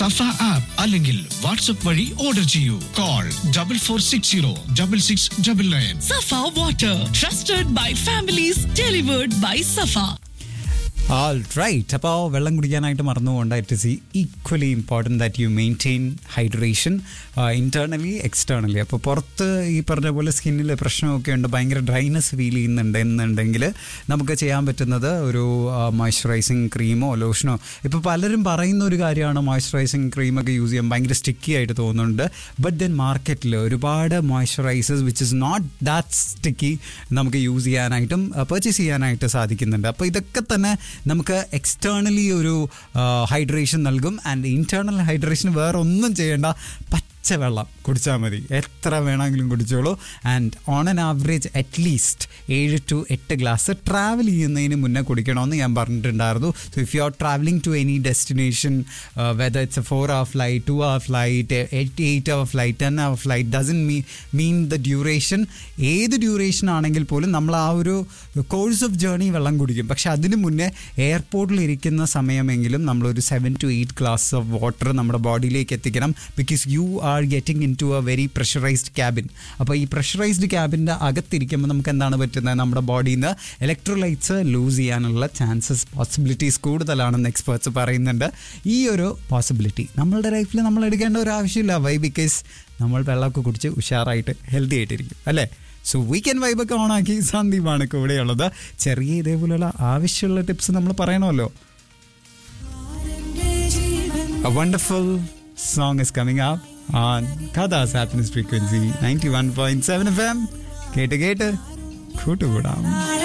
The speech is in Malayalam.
സഫ ആപ്പ് അല്ലെങ്കിൽ വാട്സ്ആപ്പ് വഴി ഓർഡർ ചെയ്യൂ. Call 44606699. Safa water, trusted by families, delivered by Safa. All right. അപ്പോൾ വെള്ളം കുടിക്കാനായിട്ട് മറന്നുകൊണ്ട് it is equally important that you maintain hydration internally externally. അപ്പോൾ പുറത്ത് ഈ പറഞ്ഞ പോലെ സ്കിന്നിൽ പ്രശ്നമൊക്കെ ഉണ്ട്, ഭയങ്കര ഡ്രൈനെസ് ഫീൽ ചെയ്യുന്നുണ്ട് എന്നുണ്ടെങ്കിൽ നമുക്ക് ചെയ്യാൻ പറ്റുന്നത് ഒരു മോയ്സ്ചറൈസിങ് ക്രീമോ ലോഷനോ. ഇപ്പോൾ പലരും പറയുന്ന ഒരു കാര്യമാണ് മോയ്സ്ചറൈസിങ് ക്രീമൊക്കെ യൂസ് ചെയ്യാൻ ഭയങ്കര സ്റ്റിക്കി ആയിട്ട് തോന്നുന്നുണ്ട്. ബട്ട് ദെൻ മാർക്കറ്റിൽ ഒരുപാട് moisturisers which is not that sticky നമുക്ക് യൂസ് ചെയ്യാനായിട്ടും പർച്ചേസ് ചെയ്യാനായിട്ട് സാധിക്കുന്നുണ്ട്. അപ്പോൾ ഇതൊക്കെ തന്നെ നമുക്ക് എക്സ്റ്റേർണലി ഒരു ഹൈഡ്രേഷൻ നൽകും. ആൻഡ് ഇൻറ്റേർണൽ ഹൈഡ്രേഷൻ വേറെ ഒന്നും ചെയ്യേണ്ട, വെള്ളം കുടിച്ചാൽ മതി, എത്ര വേണമെങ്കിലും കുടിച്ചോളൂ. And on an average at least 7 to 8 glass travel ചെയ്യുന്നതിന് മുന്നേ കുടിക്കണമെന്ന് ഞാൻ പറഞ്ഞിട്ടുണ്ടായിരുന്നു. So if you are travelling to any destination, whether it's A 4-hour flight, 2-hour flight, 8-hour flight, 10-hour flight, doesn't mean the duration. ഏത് ഡ്യൂറേഷൻ ആണെങ്കിൽ പോലും നമ്മൾ ആ ഒരു കോഴ്സ് ഓഫ് ജേർണി വെള്ളം കുടിക്കും. പക്ഷെ അതിന് മുന്നേ എയർപോർട്ടിൽ ഇരിക്കുന്ന സമയമെങ്കിലും നമ്മളൊരു 7 to 8 ഗ്ലാസ് ഓഫ് വാട്ടർ നമ്മുടെ ബോഡിയിലേക്ക് എത്തിക്കണം. Because you are getting in to A very pressurised cabin. അപ്പോൾ ഈ പ്രഷറൈസ്ഡ് ക്യാബിൻ്റെ അകത്തിരിക്കുമ്പോൾ നമുക്ക് എന്താണ് പറ്റുന്നത്, നമ്മുടെ ബോഡിയിൽ നിന്ന് ഇലക്ട്രോലൈറ്റ്സ് ലൂസ് ചെയ്യാനുള്ള പോസിബിലിറ്റീസ് കൂടുതലാണെന്ന് എക്സ്പേർട്സ് പറയുന്നുണ്ട്. ഈ ഒരു പോസിബിലിറ്റി നമ്മളുടെ ലൈഫിൽ നമ്മൾ എടുക്കേണ്ട ഒരു ആവശ്യമില്ല. വൈ? ബിക്കോസ് നമ്മൾ വെള്ളമൊക്കെ കുടിച്ച് ഉഷാറായിട്ട് ഹെൽത്തി ആയിട്ടിരിക്കും അല്ലേ. സോ വീക്കെൻഡ് വൈബൊക്കെ ഓണാക്കി സന്ദീപാണ് കൂടെയുള്ളത്. ചെറിയ ഇതേപോലെയുള്ള ആവശ്യമുള്ള ടിപ്സ് നമ്മൾ പറയണമല്ലോ. A wonderful song is coming up on Kada's Happiness Frequency 91.7 FM. കേട്ട് കൂട്ടുകൂടാം.